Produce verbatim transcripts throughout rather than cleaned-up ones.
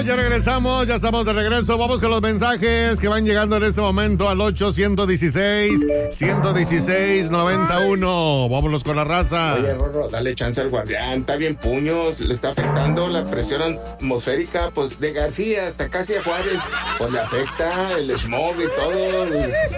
ya regresamos, ya estamos de regreso. Vamos con los mensajes que van llegando en este momento al ocho uno seis, uno uno seis, nueve uno. Vámonos con la raza. Oye, Rorro, dale chance al guardián. Está bien puños, le está afectando la presión atmosférica, pues de García hasta casi a Juárez. Pues le afecta el smog y todo.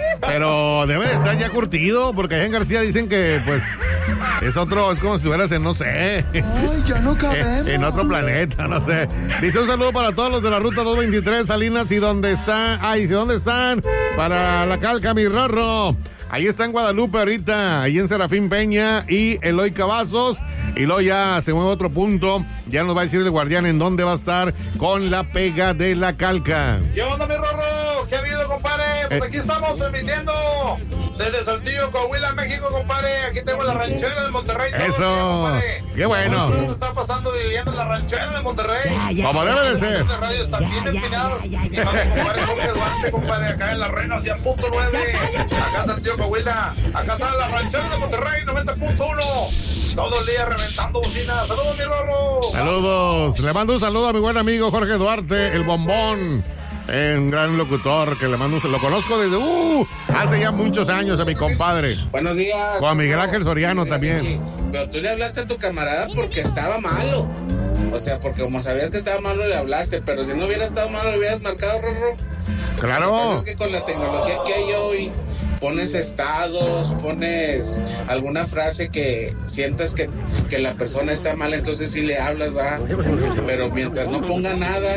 Pero debe de estar ya curtido, porque allá en García dicen que, pues, es otro, es como si estuvieras en, no sé. Ay, ya no cabemos. En otro planeta, no sé. Dice un saludo para todos los de la ruta doscientos veintitrés, Salinas, y dónde están. Ay, ¿dónde están? Para la Calca, mi Rorro. Ahí está en Guadalupe ahorita, ahí en Serafín Peña y Eloy Cavazos. Y luego ya se mueve otro punto. Ya nos va a decir el guardián en dónde va a estar con la pega de la Calca. ¿Qué onda, mi Rorro? ¿Qué ha habido, compadre? Pues Eh. aquí estamos transmitiendo desde Saltillo, Coahuila, México, compadre. Aquí tengo la ranchera de Monterrey. todo el Eso. día, compadre. Qué bueno. ¿Qué se está pasando viviendo en la ranchera de Monterrey? Ya, ya, Como debe de Los ser. de radio están Ya, bien ya, empinados. ya, ya, Y ya. vamos, compadre, Jorge Duarte, compadre, acá en la Reina, cien punto nueve. Acá en Saltillo, Coahuila. Acá está la ranchera de Monterrey, noventa punto uno. Todo el día reventando bocinas. Saludos, mi Rorro. Saludos. Le mando un saludo a mi buen amigo Jorge Duarte, el bombón. Un gran locutor que le mando un saludo. Lo conozco desde uh, hace ya muchos años a mi compadre. Buenos días. Con Miguel Ángel Soriano Sí, también. sí. Pero tú le hablaste a tu camarada porque estaba malo. O sea, porque como sabías que estaba malo le hablaste, pero si no hubiera estado malo le hubieras marcado, Rorro. Claro. Es que con la tecnología que hay hoy, pones estados, pones alguna frase que sientas que, que la persona está mal, entonces sí le hablas, va. Pero mientras no ponga nada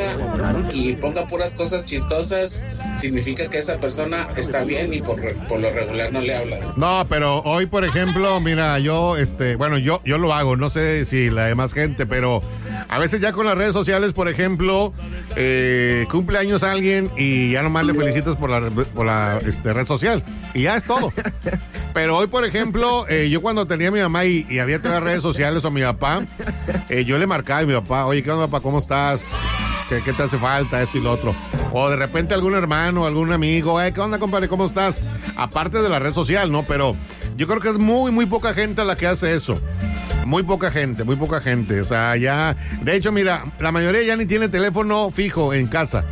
y ponga puras cosas chistosas, significa que esa persona está bien y por, por lo regular no le hablas. No, pero hoy, por ejemplo, mira, yo, este, bueno, yo, yo lo hago, no sé si la demás gente, pero a veces ya con las redes sociales, por ejemplo, eh, cumple años alguien y ya nomás le felicitas por la, por la este, red social. Y ya es todo. Pero hoy, por ejemplo, eh, yo cuando tenía a mi mamá y, y había todas las redes sociales o a mi papá, eh, yo le marcaba a mi papá, oye, ¿qué onda, papá? ¿Cómo estás? ¿Qué, ¿Qué te hace falta? Esto y lo otro. O de repente algún hermano, algún amigo, eh, ¿qué onda, compadre? ¿Cómo estás? Aparte de la red social, ¿no? Pero yo creo que es muy, muy poca gente la que hace eso. Muy poca gente, muy poca gente. O sea, ya... De hecho, mira, la mayoría ya ni tiene teléfono fijo en casa.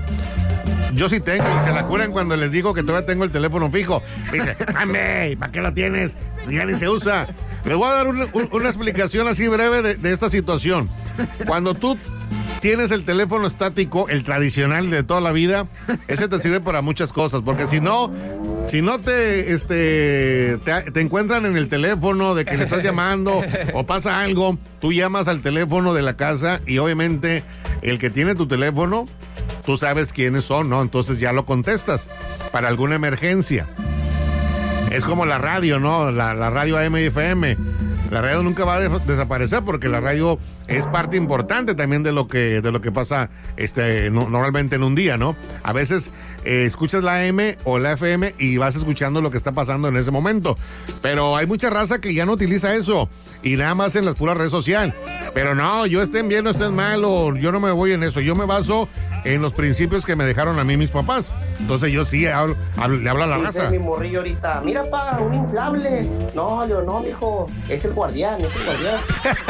Yo sí tengo y se la curan cuando les digo que todavía tengo el teléfono fijo. Me dice, ¡mame! ¿Para qué lo tienes? Si ya ni se usa. Les voy a dar un, un, una explicación así breve de, de esta situación. Cuando tú tienes el teléfono estático, el tradicional de toda la vida, ese te sirve para muchas cosas, porque si no, si no te, este, te, te encuentran en el teléfono de que le estás llamando o pasa algo, tú llamas al teléfono de la casa y obviamente el que tiene tu teléfono, tú sabes quiénes son, ¿no? Entonces ya lo contestas para alguna emergencia. Es como la radio, ¿no? La, la radio A M y F M. La radio nunca va a de- desaparecer porque la radio es parte importante también de lo que de lo que pasa este no, normalmente en un día, ¿no? A veces eh, escuchas la A M o la F M y vas escuchando lo que está pasando en ese momento. Pero hay mucha raza que ya no utiliza eso y nada más en las puras redes sociales. Pero no, yo estén bien o estén mal o yo no me voy en eso. Yo me baso en los principios que me dejaron a mí mis papás. Entonces yo sí hablo, hablo- le hablo a la Dice raza. mi morrillo ahorita, mira pa, un inflable. No, yo no, mijo, es el guardián, es el guardián.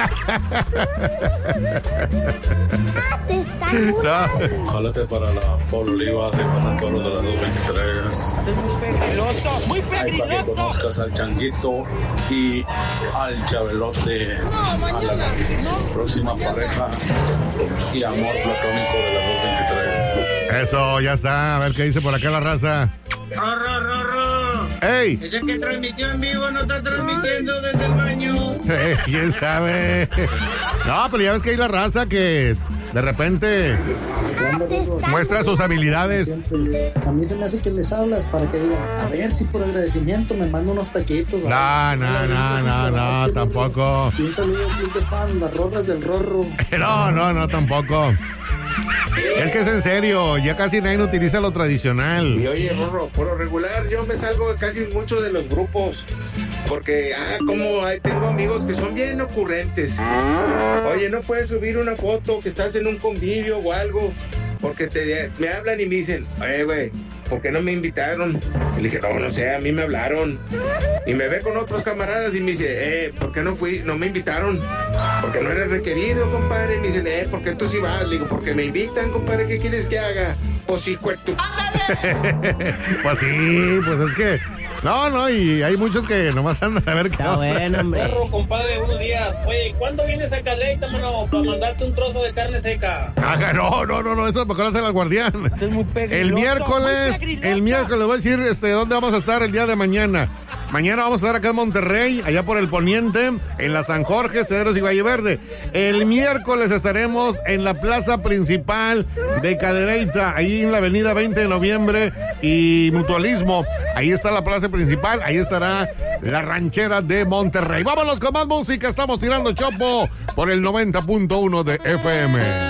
No. Jálate para la Pablo Olivas y pasan todos los de las dos veintitrés. Muy Ahí para que conozcas al Changuito y al Chabelote, a la próxima pareja y amor platónico de las dos veintitrés. Eso, ya está. A ver qué dice por acá la raza. Rorro, Rorro. ¡Ey! Ese que transmitió en vivo no está transmitiendo desde el baño. Eh, ¿Quién sabe? No, pero ya ves que hay la raza que de repente muestra sus habilidades. A mí se me hace que les hablas para que digan, a ver si por agradecimiento me manda unos taquitos. No, no, no, no, no, tampoco. Y un saludo al club de fan, las rorras del Rorro. No, no, no, tampoco. Es que es en serio, ya casi nadie utiliza lo tradicional. Y oye, Rorro, por lo regular yo me salgo casi mucho de los grupos. Porque, ah, como hay- tengo amigos que son bien ocurrentes. Oye, no puedes subir una foto que estás en un convivio o algo. Porque te, me hablan y me dicen, oye, güey, ¿por qué no me invitaron? Y le dije, no, no sé, a mí me hablaron. Y me ve con otros camaradas y me dice, eh, ¿por qué no fui? No me invitaron. Porque no eres requerido, compadre. Y me dicen, eh, ¿por qué tú sí vas? Le digo, porque me invitan, compadre, ¿qué quieres que haga? Pues sí, cuerto. Pues sí, pues es que... No, no, y hay muchos que nomás andan a ver qué Está bueno, hombre. Perro, compadre, unos días. Oye, ¿cuándo vienes a Caleita, mano? Para mandarte un trozo de carne seca. Ajá, no, no, no, no, eso mejor hacer al guardián. Esto es muy peligroso, El miércoles, muy peligroso. el miércoles, voy a decir este, dónde vamos a estar el día de mañana. Mañana vamos a estar acá en Monterrey, allá por el Poniente, en la San Jorge, Cedros y Valle Verde. El miércoles estaremos en la plaza principal de Cadereyta, ahí en la avenida veinte de noviembre y Mutualismo. Ahí está la plaza principal, ahí estará la ranchera de Monterrey. Vámonos con más música, estamos tirando chopo por el noventa punto uno de F M.